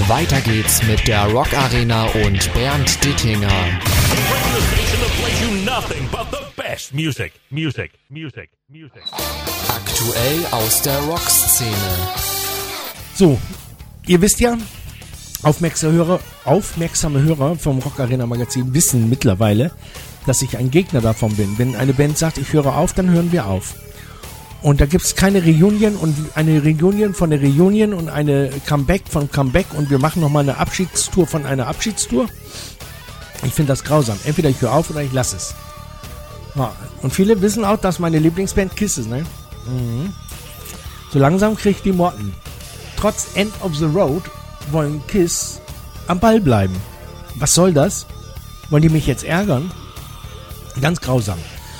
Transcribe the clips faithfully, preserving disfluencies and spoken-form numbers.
Weiter geht's mit der Rock Arena und Bernd Dittinger. Music, music, music, music. Aktuell aus der Rockszene. So, ihr wisst ja, aufmerksame Hörer, aufmerksame Hörer vom Rock Arena Magazin wissen mittlerweile, dass ich ein Gegner davon bin. Wenn eine Band sagt, ich höre auf, dann hören wir auf. Und da gibt es keine Reunion und eine Reunion von der Reunion und eine Comeback von Comeback und wir machen nochmal eine Abschiedstour von einer Abschiedstour. Ich finde das grausam. Entweder ich höre auf oder ich lasse es. Ja, und viele wissen auch, dass meine Lieblingsband Kiss ist, ne? Mhm. So langsam kriege ich die Motten. Trotz End of the Road wollen Kiss am Ball bleiben. Was soll das? Wollen die mich jetzt ärgern? Ganz grausam.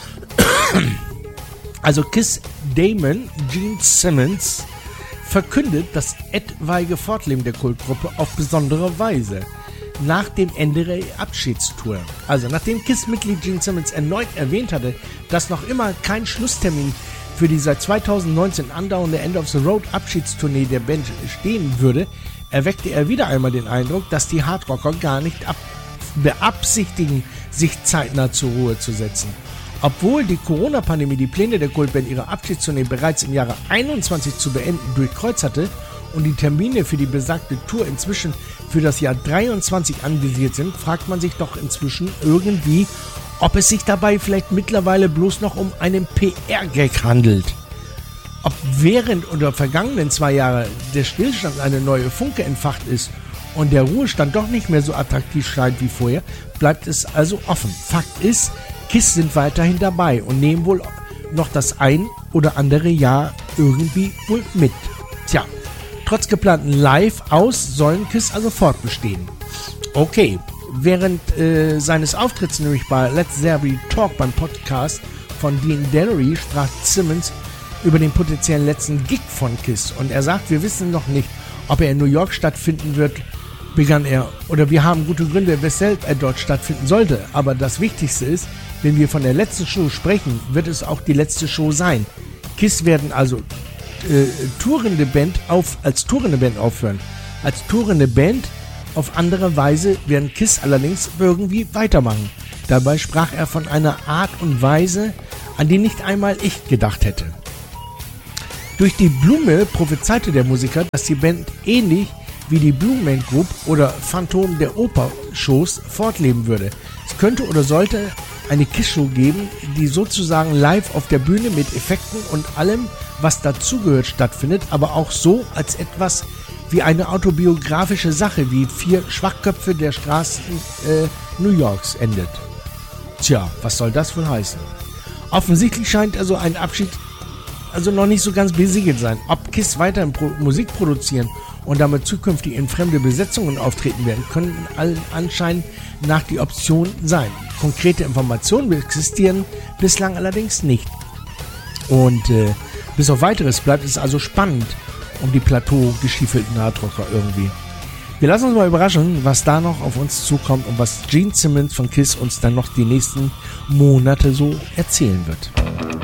Also Kiss Damon Gene Simmons verkündet das etwaige Fortleben der Kultgruppe auf besondere Weise. Nach dem Ende der Abschiedstour. Also nachdem Kiss-Mitglied Gene Simmons erneut erwähnt hatte, dass noch immer kein Schlusstermin für die seit zweitausendneunzehn andauernde End of the Road Abschiedstournee der Band stehen würde, erweckte er wieder einmal den Eindruck, dass die Hardrocker gar nicht ab- beabsichtigen, sich zeitnah zur Ruhe zu setzen. Obwohl die Corona-Pandemie die Pläne der Kultband ihre Abschiedstournee bereits im Jahre einundzwanzig zu beenden durchkreuzt hatte und die Termine für die besagte Tour inzwischen für das Jahr dreiundzwanzig anvisiert sind, fragt man sich doch inzwischen irgendwie, ob es sich dabei vielleicht mittlerweile bloß noch um einen P R-Gag handelt. Ob während oder vergangenen zwei Jahre der Stillstand eine neue Funke entfacht ist und der Ruhestand doch nicht mehr so attraktiv scheint wie vorher, bleibt es also offen. Fakt ist, Kiss sind weiterhin dabei und nehmen wohl noch das ein oder andere Jahr irgendwie wohl mit. Tja, trotz geplanten Live-Aus sollen Kiss also fortbestehen. Okay, während äh, seines Auftritts nämlich bei Let's There Be Talk beim Podcast von Dean Dellery sprach Simmons über den potenziellen letzten Gig von Kiss und er sagt, wir wissen noch nicht, ob er in New York stattfinden wird, begann er, oder wir haben gute Gründe, weshalb er dort stattfinden sollte, aber das Wichtigste ist, wenn wir von der letzten Show sprechen, wird es auch die letzte Show sein. Kiss werden also äh, tourende Band auf, als tourende Band aufhören. Als tourende Band auf andere Weise werden Kiss allerdings irgendwie weitermachen. Dabei sprach er von einer Art und Weise, an die nicht einmal ich gedacht hätte. Durch die Blume prophezeite der Musiker, dass die Band ähnlich wie die Blue Man Group oder Phantom der Oper Shows fortleben würde. Es könnte oder sollte eine Kiss-Show geben, die sozusagen live auf der Bühne mit Effekten und allem, was dazugehört, stattfindet, aber auch so als etwas wie eine autobiografische Sache, wie vier Schwachköpfe der Straßen äh, New Yorks endet. Tja, was soll das wohl heißen? Offensichtlich scheint also ein Abschied also noch nicht so ganz besiegelt sein. Ob Kiss weiterhin Pro- Musik produzieren und damit zukünftig in fremde Besetzungen auftreten werden, können allen Anschein nach die Option sein. Konkrete Informationen existieren bislang allerdings nicht. Und äh, bis auf weiteres bleibt es also spannend um die plateau-geschiefelten Hardrocker irgendwie. Wir lassen uns mal überraschen, was da noch auf uns zukommt und was Gene Simmons von Kiss uns dann noch die nächsten Monate so erzählen wird.